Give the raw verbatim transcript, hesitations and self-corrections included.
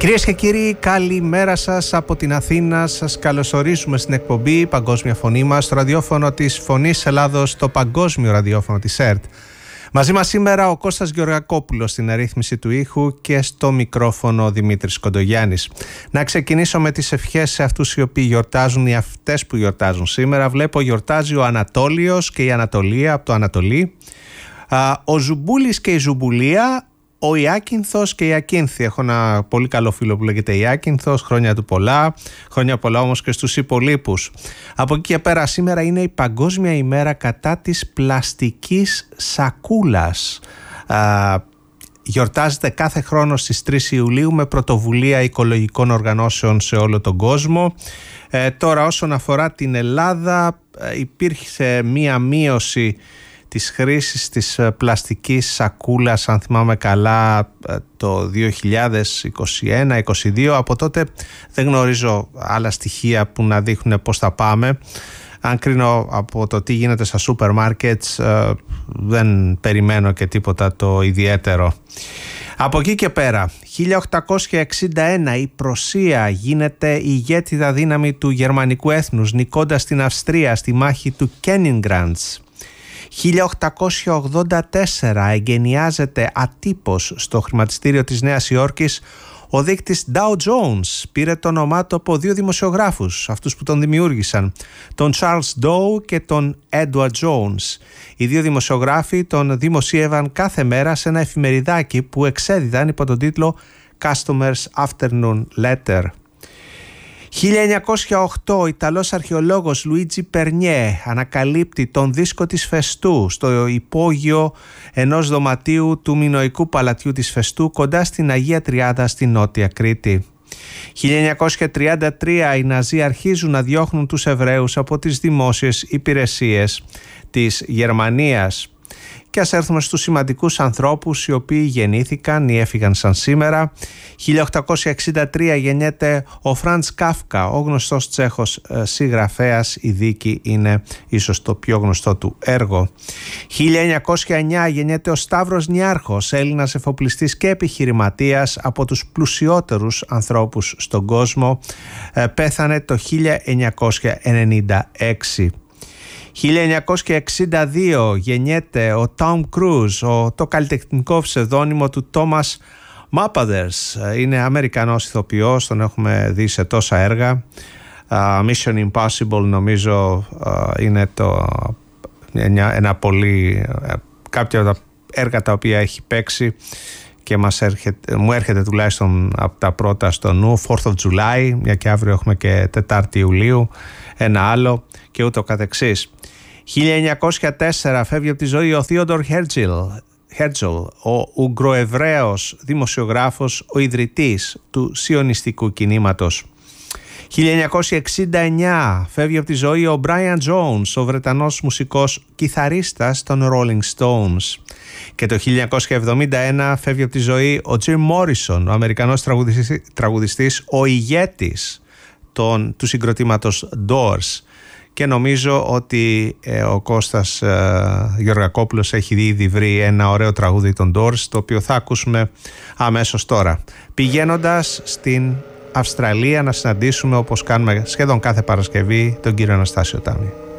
Κυρίες και κύριοι, καλημέρα σας από την Αθήνα. Σας καλωσορίζουμε στην εκπομπή Παγκόσμια Φωνή μας, στο ραδιόφωνο της Φωνής Ελλάδος, το παγκόσμιο ραδιόφωνο της ΕΡΤ. Μαζί μας σήμερα ο Κώστας Γεωργακόπουλος στην αρρύθμιση του ήχου και στο μικρόφωνο ο Δημήτρης Κοντογιάννης. Να ξεκινήσω με τις ευχές σε αυτούς οι οποίοι γιορτάζουν ή αυτές που γιορτάζουν σήμερα. Βλέπω γιορτάζει ο Ανατόλιος και η Ανατολία από το Ανατολή, ο Ζουμπούλης και η Ζουμπουλία, ο Ιάκυνθος και η Ακίνθη. Έχω ένα πολύ καλό φίλο που λέγεται Ιάκυνθος, χρόνια του πολλά, χρόνια πολλά όμως και στους υπολείπους. Από εκεί και πέρα σήμερα είναι η Παγκόσμια ημέρα κατά της πλαστικής σακούλας. Α, γιορτάζεται κάθε χρόνο στις τρεις Ιουλίου με πρωτοβουλία οικολογικών οργανώσεων σε όλο τον κόσμο. Ε, τώρα όσον αφορά την Ελλάδα, υπήρχε μία μείωση της χρήσης της πλαστικής σακούλας, αν θυμάμαι καλά, το δύο χιλιάδες είκοσι ένα είκοσι δύο. Από τότε δεν γνωρίζω άλλα στοιχεία που να δείχνουν πώς θα πάμε. Αν κρίνω από το τι γίνεται στα σούπερ μάρκετς, δεν περιμένω και τίποτα το ιδιαίτερο. Από εκεί και πέρα, χίλια οκτακόσια εξήντα ένα η Πρωσία γίνεται η ηγέτιδα δύναμη του γερμανικού έθνους, νικώντας την Αυστρία στη μάχη του Κένιγκραντς. χίλια οκτακόσια ογδόντα τέσσερα εγκαινιάζεται ατύπως στο χρηματιστήριο της Νέας Υόρκης ο δείκτης Dow Jones. Πήρε το όνομά του από δύο δημοσιογράφους, αυτούς που τον δημιούργησαν, τον Charles Dow και τον Edward Jones. Οι δύο δημοσιογράφοι τον δημοσίευαν κάθε μέρα σε ένα εφημεριδάκι που εξέδιδαν υπό τον τίτλο Customers Afternoon Letter. χίλια εννιακόσια οκτώ ο Ιταλός αρχαιολόγος Λουίτζι Περνιέ ανακαλύπτει τον δίσκο της Φεστού στο υπόγειο ενός δωματίου του μινωικού παλατιού της Φεστού κοντά στην Αγία Τριάδα στη Νότια Κρήτη. χίλια εννιακόσια τριάντα τρία οι Ναζί αρχίζουν να διώχνουν τους Εβραίους από τις δημόσιες υπηρεσίες της Γερμανίας. Και ας έρθουμε στους σημαντικούς ανθρώπους οι οποίοι γεννήθηκαν ή έφυγαν σαν σήμερα. χίλια οκτακόσια εξήντα τρία γεννιέται ο Φραντς Κάφκα, ο γνωστός Τσέχος συγγραφέας. Η Δίκη είναι ίσως το πιο γνωστό του έργο. χίλια εννιακόσια εννιά γεννιέται ο Σταύρος Νιάρχος, Έλληνας εφοπλιστής και επιχειρηματίας, από τους πλουσιότερους ανθρώπους στον κόσμο. Πέθανε το χίλια εννιακόσια ενενήντα έξι. χίλια εννιακόσια εξήντα δύο γεννιέται ο Tom Cruise, το καλλιτεχνικό ψευδόνυμο του Thomas Mappaders. Είναι Αμερικανός ηθοποιός, τον έχουμε δει σε τόσα έργα. Uh, Mission Impossible νομίζω uh, είναι το, ένα, ένα πολύ, uh, κάποια από τα έργα τα οποία έχει παίξει και μας έρχεται, μου έρχεται τουλάχιστον από τα πρώτα στο νου. Fourth of July, μια και αύριο έχουμε και τετάρτη Ιουλίου, ένα άλλο και ούτω καθεξής. χίλια εννιακόσια τέσσερα φεύγει από τη ζωή ο Theodor Herzl, ο Ουγγροεβραίος δημοσιογράφος, ο ιδρυτής του σιωνιστικού κινήματος. χίλια εννιακόσια εξήντα εννιά φεύγει από τη ζωή ο Brian Jones, ο Βρετανός μουσικός κιθαρίστας των Rolling Stones. Και το χίλια εννιακόσια εβδομήντα ένα φεύγει από τη ζωή ο Jim Morrison, ο Αμερικανός τραγουδιστής, τραγουδιστής ο ηγέτης των, του συγκροτήματος Doors. Και νομίζω ότι ε, ο Κώστας ε, Γεωργακόπουλος έχει ήδη βρει ένα ωραίο τραγούδι των Doors, το οποίο θα ακούσουμε αμέσως τώρα, πηγαίνοντας στην Αυστραλία να συναντήσουμε, όπως κάνουμε σχεδόν κάθε Παρασκευή, τον κύριο Αναστάσιο Τάμι.